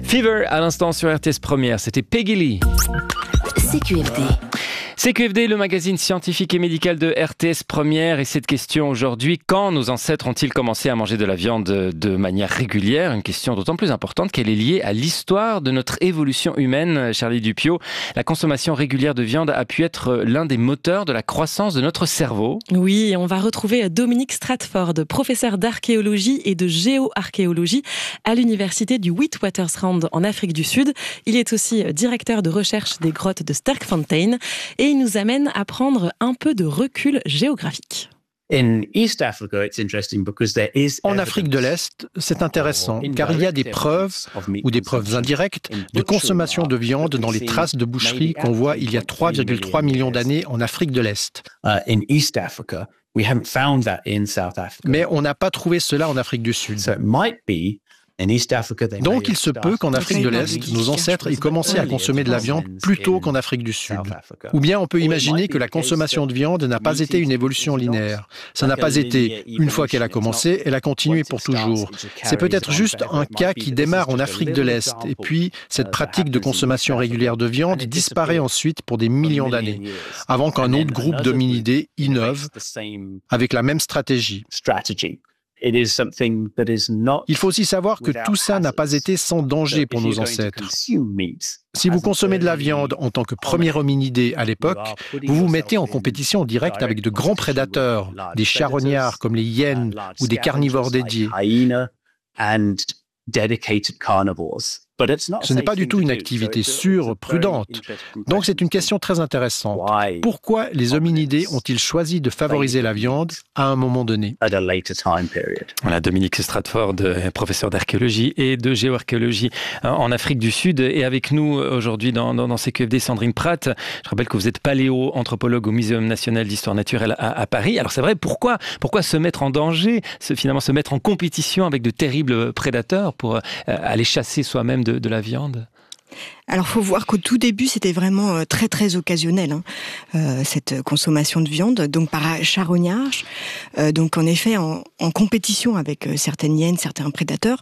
Fever à l'instant sur RTS Première, c'était Peggy Lee. CQFD. CQFD, le magazine scientifique et médical de RTS Première. Et cette question aujourd'hui, quand nos ancêtres ont-ils commencé à manger de la viande de manière régulière? Une question d'autant plus importante qu'elle est liée à l'histoire de notre évolution humaine. Charlie Dupiot, la consommation régulière de viande a pu être l'un des moteurs de la croissance de notre cerveau. Oui, on va retrouver Dominique Stratford, professeur d'archéologie et de géoarchéologie à l'université du Witwatersrand en Afrique du Sud. Il est aussi directeur de recherche des grottes de Sterkfontein et il nous amène à prendre un peu de recul géographique. En Afrique de l'Est, c'est intéressant, car il y a des preuves, ou des preuves indirectes, de consommation de viande dans les traces de boucherie qu'on voit il y a 3,3 millions d'années en Afrique de l'Est. Mais on n'a pas trouvé cela en Afrique du Sud. Donc il se peut qu'en Afrique de l'Est, nos ancêtres aient commencé à consommer de la viande plus tôt qu'en Afrique du Sud. Ou bien on peut imaginer que la consommation de viande n'a pas été une évolution linéaire. Ça n'a pas été, une fois qu'elle a commencé, elle a continué pour toujours. C'est peut-être juste un cas qui démarre en Afrique de l'Est. Et puis, cette pratique de consommation régulière de viande disparaît ensuite pour des millions d'années, avant qu'un autre groupe d'hominidés innove avec la même stratégie. Il faut aussi savoir que tout ça n'a pas été sans danger pour nos ancêtres. Si vous consommez de la viande en tant que premier hominidé à l'époque, vous vous mettez en compétition directe avec de grands prédateurs, des charognards comme les hyènes ou des carnivores dédiés. Ce n'est pas du tout une activité sûre, prudente. Donc c'est une question très intéressante. Pourquoi les hominidés ont-ils choisi de favoriser la viande à un moment donné? Voilà, Dominique Stratford, professeur d'archéologie et de géoarchéologie en Afrique du Sud. Et avec nous aujourd'hui dans CQFD, Sandrine Pratt. Je rappelle que vous êtes paléo-anthropologue au Muséum national d'histoire naturelle à Paris. Alors c'est vrai, pourquoi se mettre en danger, finalement se mettre en compétition avec de terribles prédateurs pour aller chasser soi-même de la viande? Alors, faut voir qu'au tout début, c'était vraiment très très occasionnel, cette consommation de viande, donc par charognage, donc en effet en compétition avec certaines hyènes, certains prédateurs.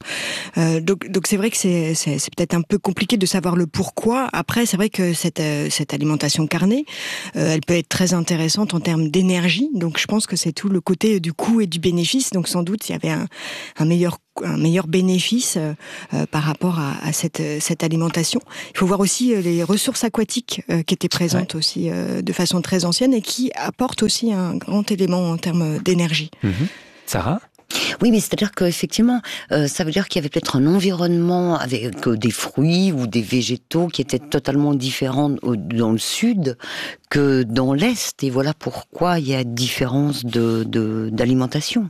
Donc c'est vrai que c'est peut-être un peu compliqué de savoir le pourquoi. Après, c'est vrai que cette alimentation carnée, elle peut être très intéressante en termes d'énergie. Donc je pense que c'est tout le côté du coût et du bénéfice. Donc sans doute, il y avait un meilleur bénéfice par rapport à cette alimentation. Il faut voir aussi les ressources aquatiques qui étaient présentes aussi de façon très ancienne et qui apportent aussi un grand élément en termes d'énergie. Sarah ? Oui, mais c'est-à-dire qu'effectivement, ça veut dire qu'il y avait peut-être un environnement avec des fruits ou des végétaux qui étaient totalement différents dans le sud que dans l'est. Et voilà pourquoi il y a différence d'alimentation.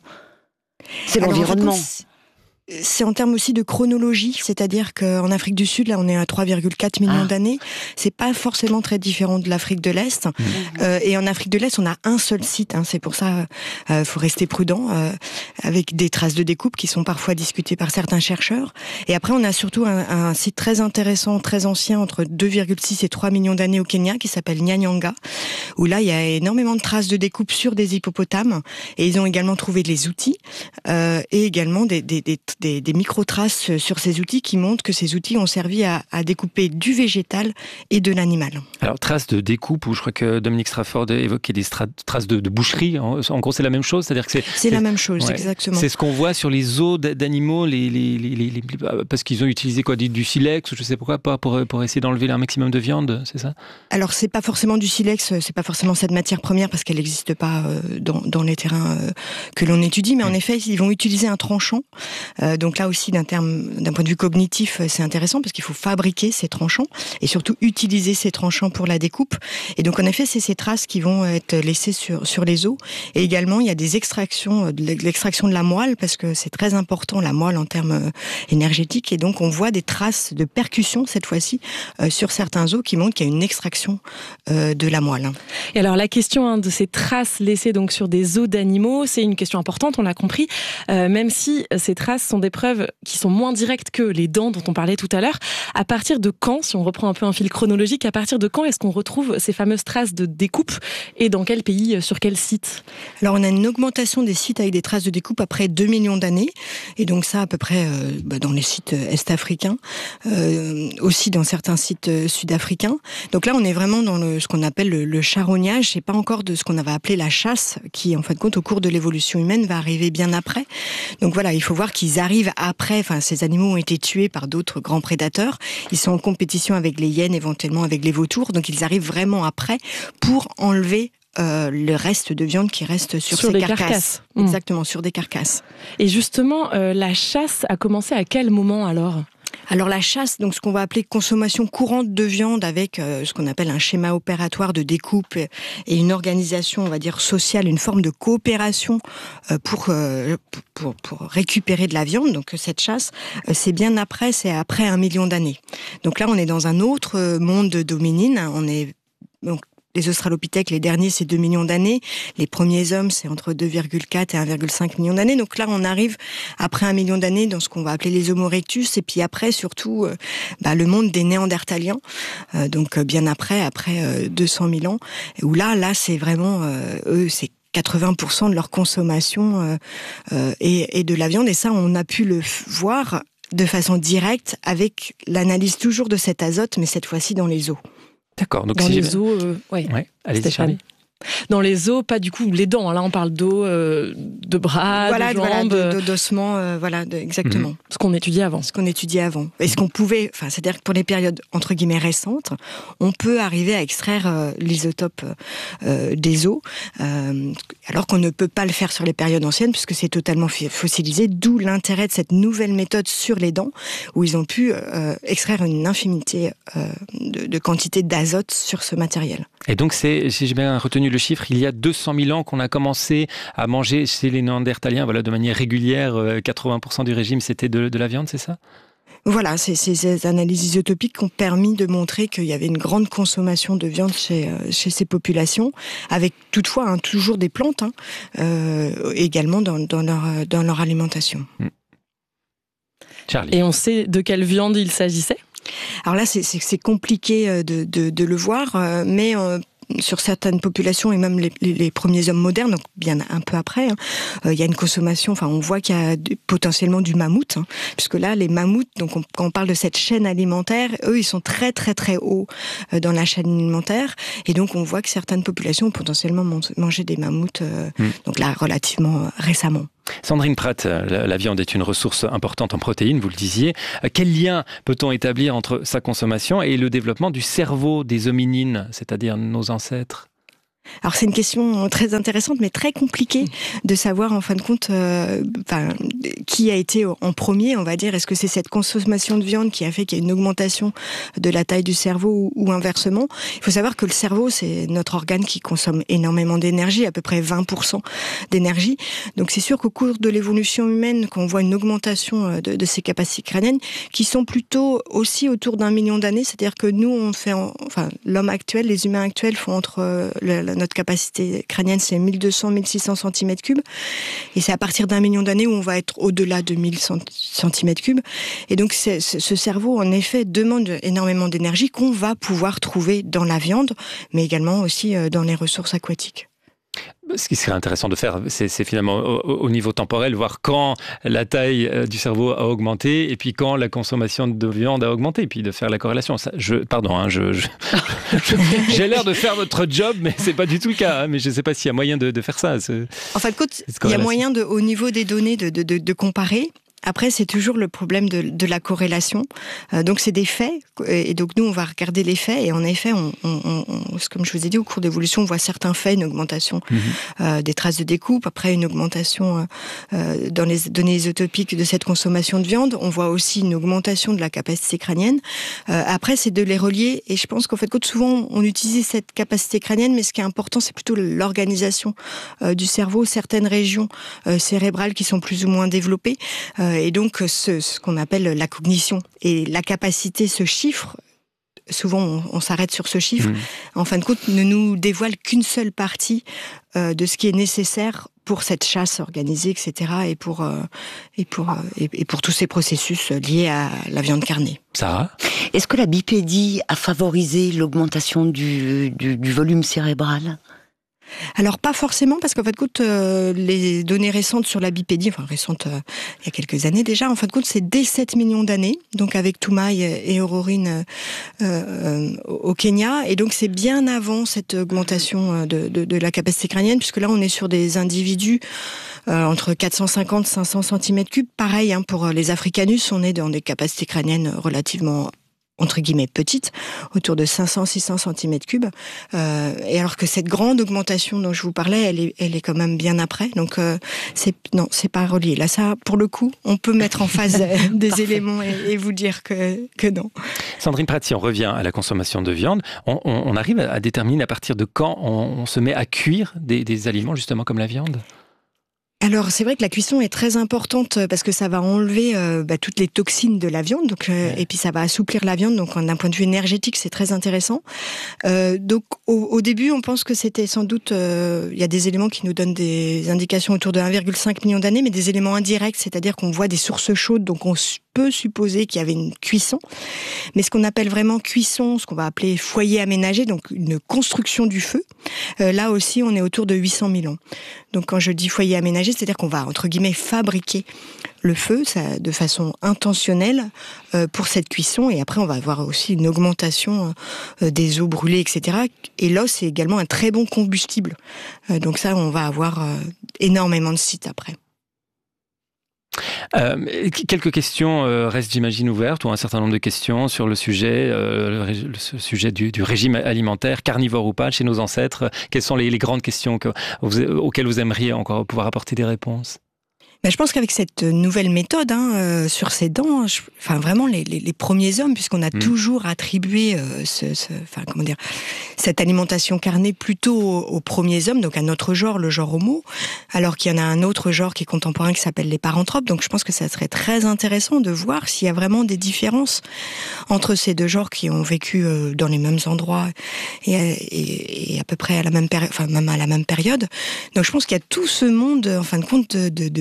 C'est l'environnement. C'est en termes aussi de chronologie, c'est-à-dire qu'en Afrique du Sud, là, on est à 3,4 millions d'années. C'est pas forcément très différent de l'Afrique de l'Est. Et en Afrique de l'Est, on a un seul site. C'est pour ça, faut rester prudent, avec des traces de découpe qui sont parfois discutées par certains chercheurs. Et après, on a surtout un site très intéressant, très ancien, entre 2,6 et 3 millions d'années au Kenya, qui s'appelle Nyanyanga, où là, il y a énormément de traces de découpe sur des hippopotames. Et ils ont également trouvé les outils, et également des micro-traces sur ces outils qui montrent que ces outils ont servi à découper du végétal et de l'animal. Alors, traces de découpe, où je crois que Dominique Stratford évoquait des traces de boucherie. En gros, c'est la même chose, c'est-à-dire que c'est la même chose, exactement. C'est ce qu'on voit sur les os d'animaux, parce qu'ils ont utilisé du silex, ou je sais pourquoi, pour essayer d'enlever un maximum de viande, c'est ça? Alors, c'est pas forcément du silex, c'est pas forcément cette matière première, parce qu'elle n'existe pas dans les terrains que l'on étudie, mais en effet, ils vont utiliser un tranchant. Donc là aussi, d'un point de vue cognitif, c'est intéressant parce qu'il faut fabriquer ces tranchants et surtout utiliser ces tranchants pour la découpe. Et donc en effet, c'est ces traces qui vont être laissées sur les os. Et également, il y a des extractions, de l'extraction de la moelle parce que c'est très important la moelle en termes énergétiques. Et donc on voit des traces de percussion cette fois-ci sur certains os qui montrent qu'il y a une extraction de la moelle. Et alors la question de ces traces laissées donc sur des os d'animaux, c'est une question importante, on l'a compris, même si ces traces sont des preuves qui sont moins directes que les dents dont on parlait tout à l'heure. À partir de quand, si on reprend un peu un fil chronologique, à partir de quand est-ce qu'on retrouve ces fameuses traces de découpe et dans quel pays, sur quel site ? Alors on a une augmentation des sites avec des traces de découpe après 2 millions d'années, et donc ça à peu près dans les sites est-africains, aussi dans certains sites sud-africains. Donc là on est vraiment dans ce qu'on appelle le charognage, c'est pas encore de ce qu'on avait appelé la chasse, qui en fin de compte au cours de l'évolution humaine va arriver bien après. Donc voilà, il faut voir qu'ils arrivent après, ces animaux ont été tués par d'autres grands prédateurs, ils sont en compétition avec les hyènes, éventuellement avec les vautours, donc ils arrivent vraiment après pour enlever le reste de viande qui reste sur ces carcasses. Exactement, sur des carcasses. Et justement, la chasse a commencé à quel moment alors la chasse, donc ce qu'on va appeler consommation courante de viande avec ce qu'on appelle un schéma opératoire de découpe et une organisation, on va dire, sociale, une forme de coopération pour récupérer de la viande. Donc cette chasse, c'est après 1 million d'années. Donc là, on est dans un autre monde d'hominines. Les australopithèques, les derniers, c'est 2 millions d'années. Les premiers hommes, c'est entre 2,4 et 1,5 million d'années. Donc là, on arrive après 1 million d'années dans ce qu'on va appeler les Homo erectus. Et puis après, surtout, le monde des Néandertaliens. Donc bien après 200 000 ans. Où là, c'est vraiment, eux, c'est 80% de leur consommation et de la viande. Et ça, on a pu le voir de façon directe avec l'analyse toujours de cet azote, mais cette fois-ci dans les os. D'accord. Donc dans les os, allez-y, Charlie. Dans les os, pas du coup les dents. Là, on parle d'os, de bras, de jambes, d'ossements, exactement. Ce qu'on étudiait avant. Et ce qu'on pouvait, c'est-à-dire que pour les périodes entre guillemets récentes, on peut arriver à extraire l'isotope des os, alors qu'on ne peut pas le faire sur les périodes anciennes puisque c'est totalement fossilisé. D'où l'intérêt de cette nouvelle méthode sur les dents, où ils ont pu extraire une infinité de quantité d'azote sur ce matériel. Et donc, si j'ai bien retenu le chiffre, il y a 200 000 ans qu'on a commencé à manger chez les Néandertaliens, de manière régulière, 80% du régime, c'était de la viande, c'est ça ? Voilà, ces analyses isotopiques ont permis de montrer qu'il y avait une grande consommation de viande chez ces populations, avec toutefois toujours des plantes, également dans leur alimentation. Charlie. Et on sait de quelle viande il s'agissait ? Alors là, c'est compliqué de le voir, mais sur certaines populations et même les premiers hommes modernes, donc bien un peu après, il y a une consommation. On voit qu'il y a potentiellement du mammouth, puisque là, les mammouths, donc quand on parle de cette chaîne alimentaire, eux, ils sont très très très hauts dans la chaîne alimentaire, et donc on voit que certaines populations ont potentiellement mangé des mammouths, donc là relativement récemment. Sandrine Pratt, la viande est une ressource importante en protéines, vous le disiez. Quel lien peut-on établir entre sa consommation et le développement du cerveau des hominines, c'est-à-dire nos ancêtres ? Alors c'est une question très intéressante, mais très compliquée de savoir en fin de compte qui a été en premier, on va dire. Est-ce que c'est cette consommation de viande qui a fait qu'il y a une augmentation de la taille du cerveau ou inversement ? Il faut savoir que le cerveau, c'est notre organe qui consomme énormément d'énergie, à peu près 20% d'énergie. Donc c'est sûr qu'au cours de l'évolution humaine, qu'on voit une augmentation de ces capacités crâniennes, qui sont plutôt aussi autour d'1 million d'années, c'est-à-dire que nous, on fait, l'homme actuel, les humains actuels font entre notre capacité crânienne, c'est 1200-1600 cm3. Et c'est à partir d'1 million d'années où on va être au-delà de 1000 cm3. Et donc, ce cerveau, en effet, demande énormément d'énergie qu'on va pouvoir trouver dans la viande, mais également aussi dans les ressources aquatiques. Ce qui serait intéressant de faire, c'est finalement au niveau temporel, voir quand la taille du cerveau a augmenté et puis quand la consommation de viande a augmenté, et puis de faire la corrélation. J'ai l'air de faire votre job, mais c'est pas du tout le cas. Mais je ne sais pas s'il y a moyen de faire ça. En fin de compte, il y a moyen, au niveau des données, de comparer. Après, c'est toujours le problème de la corrélation. Donc, c'est des faits. Et donc, nous, on va regarder les faits. Et en effet, comme je vous ai dit, au cours d'évolution, on voit certains faits, une augmentation des traces de découpe. Après, une augmentation dans les données isotopiques de cette consommation de viande. On voit aussi une augmentation de la capacité crânienne. Après, c'est de les relier. Et je pense qu'en fait, souvent, on utilise cette capacité crânienne. Mais ce qui est important, c'est plutôt l'organisation du cerveau. Certaines régions cérébrales qui sont plus ou moins développées. Et donc, ce qu'on appelle la cognition et la capacité, ce chiffre, souvent on s'arrête sur ce chiffre, en fin de compte, ne nous dévoile qu'une seule partie de ce qui est nécessaire pour cette chasse organisée, etc. et pour tous ces processus liés à la viande carnée. Sarah ? Est-ce que la bipédie a favorisé l'augmentation du volume cérébral ? Alors pas forcément, parce qu'en fait de compte, les données récentes sur la bipédie, récentes il y a quelques années déjà, en fin de compte c'est dès 7 millions d'années, donc avec Toumaï et Aurorine au Kenya, et donc c'est bien avant cette augmentation de la capacité crânienne, puisque là on est sur des individus entre 450 et 500 cm3, pareil pour les Africanus, on est dans des capacités crâniennes relativement entre guillemets petite, autour de 500-600 cm3. Et alors que cette grande augmentation dont je vous parlais, elle est quand même bien après. Donc c'est pas relié. Là, ça, pour le coup, on peut mettre en phase des éléments et vous dire que non. Sandrine Pratt, si on revient à la consommation de viande, on arrive à déterminer à partir de quand on se met à cuire des aliments justement comme la viande ? Alors c'est vrai que la cuisson est très importante parce que ça va enlever toutes les toxines de la viande, donc et puis ça va assouplir la viande, donc d'un point de vue énergétique c'est très intéressant. Donc au début on pense que c'était sans doute, il y a des éléments qui nous donnent des indications autour de 1,5 million d'années, mais des éléments indirects, c'est-à-dire qu'on voit des sources chaudes, donc on peut supposer qu'il y avait une cuisson. Mais ce qu'on appelle vraiment cuisson, ce qu'on va appeler foyer aménagé, donc une construction du feu, là aussi on est autour de 800 000 ans. Donc quand je dis foyer aménagé, c'est-à-dire qu'on va, entre guillemets, fabriquer le feu de façon intentionnelle pour cette cuisson. Et après, on va avoir aussi une augmentation des eaux brûlées, etc. Et l'os, c'est également un très bon combustible. Donc ça, on va avoir énormément de sites après. Quelques questions restent, j'imagine, ouvertes, ou un certain nombre de questions sur le sujet, sujet du régime alimentaire, carnivore ou pas, chez nos ancêtres. Quelles sont les grandes questions auxquelles vous aimeriez encore pouvoir apporter des réponses ? Je pense qu'avec cette nouvelle méthode sur ces dents, vraiment les premiers hommes, puisqu'on a toujours attribué cette alimentation carnée plutôt aux premiers hommes, donc à notre genre, le genre Homo, alors qu'il y en a un autre genre qui est contemporain qui s'appelle les paranthropes. Donc je pense que ça serait très intéressant de voir s'il y a vraiment des différences entre ces deux genres qui ont vécu dans les mêmes endroits et à peu près à la même période, même à la même période. Donc je pense qu'il y a tout ce monde, en fin de compte,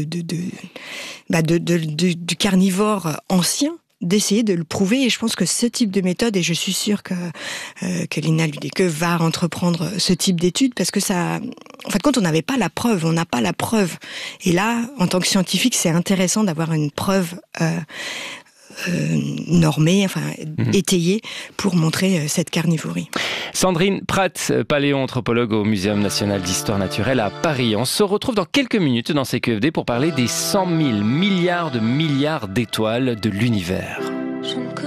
du carnivore ancien, d'essayer de le prouver, et je pense que ce type de méthode, et je suis sûre que Lina Ludeke va entreprendre ce type d'études, parce que ça, en fin de compte, on n'a pas la preuve, et là, en tant que scientifique, c'est intéressant d'avoir une preuve normée, étayée, pour montrer cette carnivorie. Sandrine Pratt, paléoanthropologue au Muséum national d'histoire naturelle à Paris. On se retrouve dans quelques minutes dans CQFD pour parler des 100 000 milliards d'étoiles de l'univers.